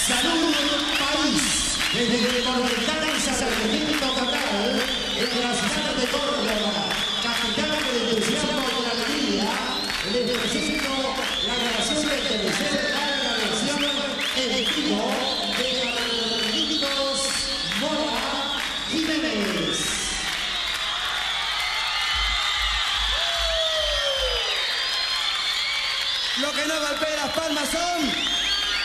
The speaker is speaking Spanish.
Salud País, desde el Monumental Sargento Cabral, en la ciudad de Córdoba, capital del entusiasmo de la alegría, les presento la grabación del tercer larga versión en vivo de Carlitos Mora Jiménez. Lo que no golpea las palmas son...